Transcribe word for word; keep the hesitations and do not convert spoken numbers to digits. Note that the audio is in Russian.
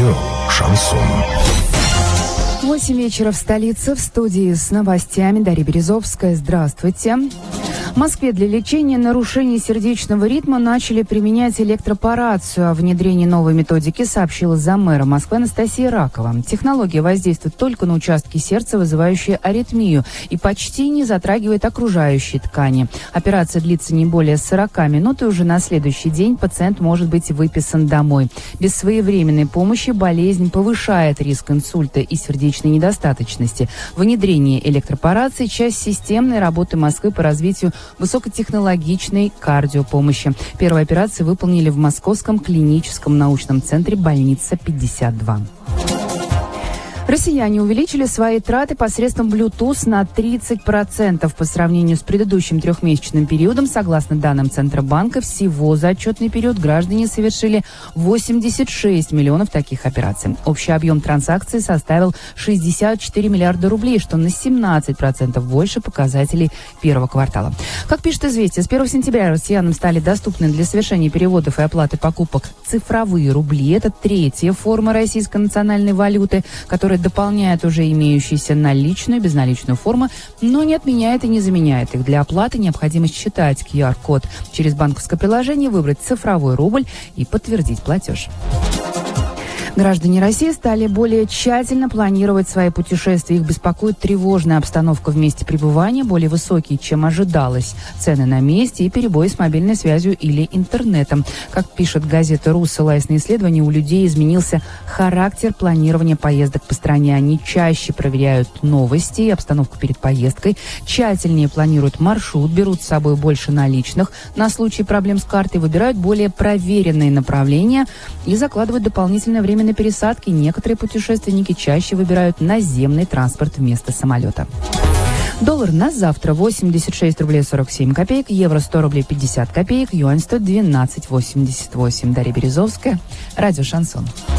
Радио «Шансон». Восемь вечера в столице. В студии с новостями Дарья Березовская. Здравствуйте. В Москве для лечения нарушений сердечного ритма начали применять электропорацию. О внедрении новой методики сообщила заммэра Москвы Анастасия Ракова. Технология воздействует только на участки сердца, вызывающие аритмию, и почти не затрагивает окружающие ткани. Операция длится не более сорок минут, и уже на следующий день пациент может быть выписан домой. Без своевременной помощи болезнь повышает риск инсульта и сердечной недостаточности. Внедрение электропорации – часть системной работы Москвы по развитию высокотехнологичной кардиопомощи. Первые операции выполнили в Московском клиническом научном центре «Больница пятьдесят два». Россияне увеличили свои траты посредством Bluetooth на тридцать процентов по сравнению с предыдущим трехмесячным периодом. Согласно данным Центробанка, всего за отчетный период граждане совершили восемьдесят шесть миллионов таких операций. Общий объем транзакций составил шестьдесят четыре миллиарда рублей, что на семнадцать процентов больше показателей первого квартала. Как пишет «Известия», с первого сентября россиянам стали доступны для совершения переводов и оплаты покупок цифровые рубли. Это третья форма российской национальной валюты, которая дополняет уже имеющиеся наличную и безналичную формы, но не отменяет и не заменяет их. Для оплаты необходимо считать ку ар-код через банковское приложение, выбрать цифровой рубль и подтвердить платеж. Граждане России стали более тщательно планировать свои путешествия. Их беспокоит тревожная обстановка в месте пребывания, более высокие, чем ожидалось. Цены на месте и перебои с мобильной связью или интернетом. Как пишет газета «РУ», ссылаясь на исследования, у людей изменился характер планирования поездок по стране. Они чаще проверяют новости и обстановку перед поездкой, тщательнее планируют маршрут, берут с собой больше наличных на случай проблем с картой, выбирают более проверенные направления и закладывают дополнительное время на пересадки. Некоторые путешественники чаще выбирают наземный транспорт вместо самолета. Доллар на завтра восемьдесят шесть рублей сорок семь копеек, евро сто рублей пятьдесят копеек, юань стоит двенадцать восемьдесят восемь. Дарья Березовская, радио «Шансон».